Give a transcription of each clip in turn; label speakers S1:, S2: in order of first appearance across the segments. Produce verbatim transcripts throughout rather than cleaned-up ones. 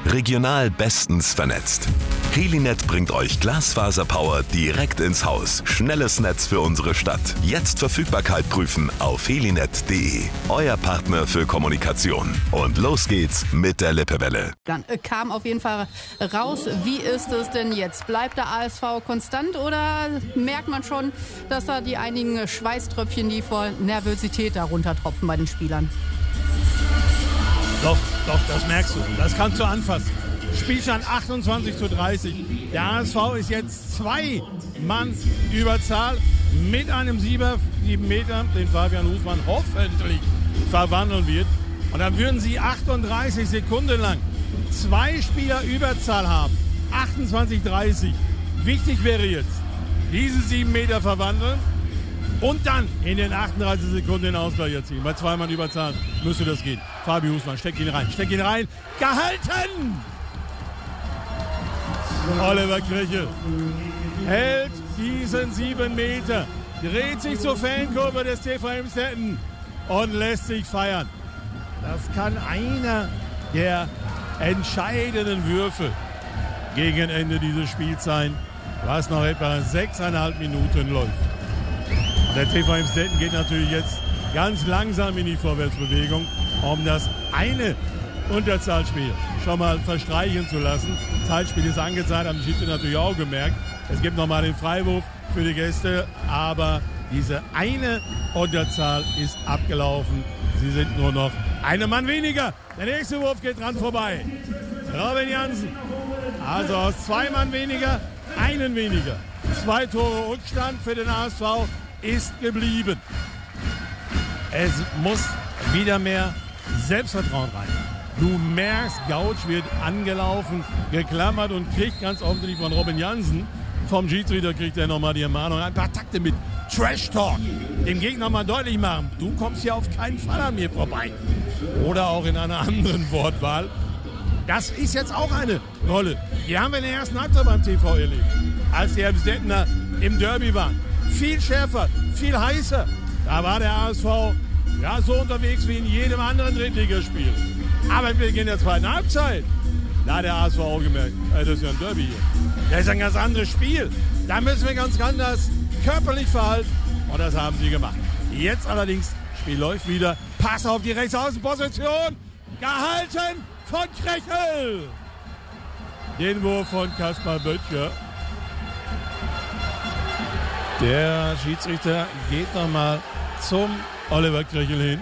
S1: Regional bestens vernetzt. Helinet bringt euch Glasfaserpower direkt ins Haus. Schnelles Netz für unsere Stadt. Jetzt Verfügbarkeit prüfen auf helinet punkt de. Euer Partner für Kommunikation. Und los geht's mit der Lippewelle.
S2: Dann kam auf jeden Fall raus. Wie ist es denn jetzt? Bleibt der A S V konstant oder merkt man schon, dass da die einigen Schweißtröpfchen, die vor Nervosität darunter tropfen bei den Spielern?
S3: Doch, doch, das merkst du. Das kannst du anfassen. Spielstand achtundzwanzig zu dreißig. Der A S V ist jetzt zwei Mann Überzahl mit einem Sieber, sieben Meter, den Fabian Husmann hoffentlich verwandeln wird. Und dann würden sie achtunddreißig Sekunden lang zwei Spieler Überzahl haben. achtundzwanzig dreißig. Wichtig wäre jetzt, diese sieben Meter verwandeln und dann in den achtunddreißig Sekunden den Ausgleich erzielen. Bei zwei Mann Überzahl müsste das gehen. Fabi Husmann, steck ihn rein, steck ihn rein. Gehalten! Oliver Krechel hält diesen sieben Meter, dreht sich zur Fankurve des T V Emstetten und lässt sich feiern. Das kann einer der entscheidenden Würfe gegen Ende dieses Spiels sein, was noch etwa sechseinhalb Minuten läuft. Der T V Emstetten geht natürlich jetzt ganz langsam in die Vorwärtsbewegung, um das eine Unterzahlspiel schon mal verstreichen zu lassen. Zeitspiel ist angezeigt, haben die Schiedsrichter natürlich auch gemerkt. Es gibt nochmal den Freiwurf für die Gäste, aber diese eine Unterzahl ist abgelaufen. Sie sind nur noch einen Mann weniger. Der nächste Wurf geht dran vorbei. Robin Jansen. Also aus zwei Mann weniger, einen weniger. Zwei Tore Rückstand für den A S V ist geblieben. Es muss wieder mehr Selbstvertrauen rein. Du merkst, Gautsch wird angelaufen, geklammert und kriegt ganz offensichtlich von Robin Jansen. Vom Schiedsrichter kriegt er nochmal die Ermahnung. Ein paar Takte mit Trash-Talk. Dem Gegner mal deutlich machen, du kommst hier auf keinen Fall an mir vorbei. Oder auch in einer anderen Wortwahl. Das ist jetzt auch eine Rolle. Die haben wir in der ersten Halbzeit beim T V erlebt. Als die Emstettener im Derby waren. Viel schärfer, viel heißer. Da war der A S V ja, so unterwegs wie in jedem anderen Drittligaspiel. Aber wir gehen in der zweiten Halbzeit. Da hat der A S V auch gemerkt, ey, das ist ja ein Derby hier. Das ist ein ganz anderes Spiel. Da müssen wir ganz anders körperlich verhalten. Und das haben sie gemacht. Jetzt allerdings, Spiel läuft wieder. Pass auf die Rechtsaußenposition. Gehalten von Krechel. Den Wurf von Kaspar Böttcher. Der Schiedsrichter geht nochmal zum Oliver Krechel hin.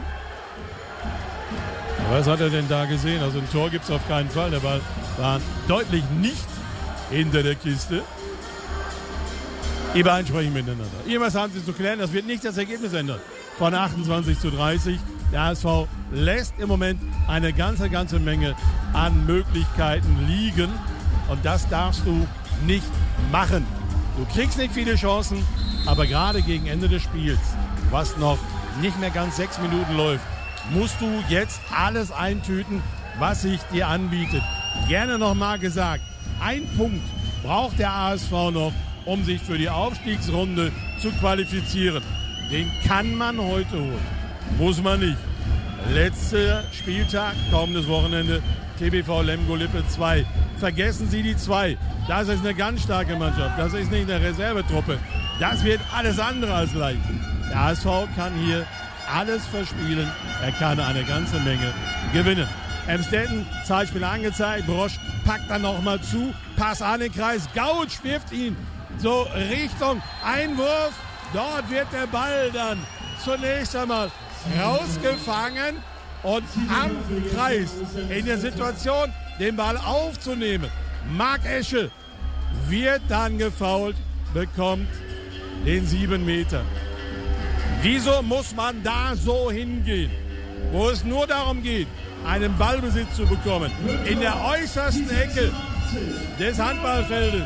S3: Was hat er denn da gesehen? Also ein Tor gibt es auf keinen Fall. Der Ball war deutlich nicht hinter der Kiste. Die beiden sprechen miteinander. Irgendwas haben sie zu klären. Das wird nicht das Ergebnis ändern. Von achtundzwanzig zu dreißig. Der A S V lässt im Moment eine ganze, ganze Menge an Möglichkeiten liegen. Und das darfst du nicht machen. Du kriegst nicht viele Chancen, aber gerade gegen Ende des Spiels, was noch nicht mehr ganz sechs Minuten läuft, musst du jetzt alles eintüten, was sich dir anbietet. Gerne nochmal gesagt, ein Punkt braucht der A S V noch, um sich für die Aufstiegsrunde zu qualifizieren. Den kann man heute holen, muss man nicht. Letzter Spieltag, kommendes Wochenende, T B V Lemgo-Lippe zwei. Vergessen Sie die zwei. Das ist eine ganz starke Mannschaft. Das ist nicht eine Reservetruppe. Das wird alles andere als leicht. Der A S V kann hier alles verspielen. Er kann eine ganze Menge gewinnen. Emstetten, Zeitspiel angezeigt. Brosch packt dann nochmal zu. Pass an den Kreis. Gautsch wirft ihn so Richtung Einwurf. Dort wird der Ball dann zunächst einmal rausgefangen und am Kreis in der Situation, den Ball aufzunehmen. Marc Esche wird dann gefoult, bekommt den sieben Meter. Wieso muss man da so hingehen, wo es nur darum geht, einen Ballbesitz zu bekommen, in der äußersten Ecke des Handballfeldes?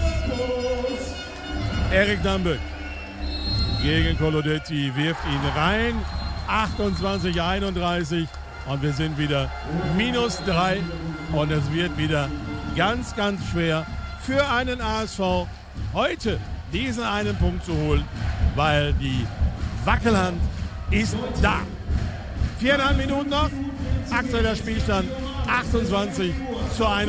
S3: Erik Damböck gegen Colodetti wirft ihn rein, achtundzwanzig einunddreißig und wir sind wieder minus drei und es wird wieder ganz, ganz schwer für einen A S V heute diesen einen Punkt zu holen, weil die Wackelhand ist da. Viereinhalb Minuten noch. Aktueller Spielstand achtundzwanzig zu einunddreißig.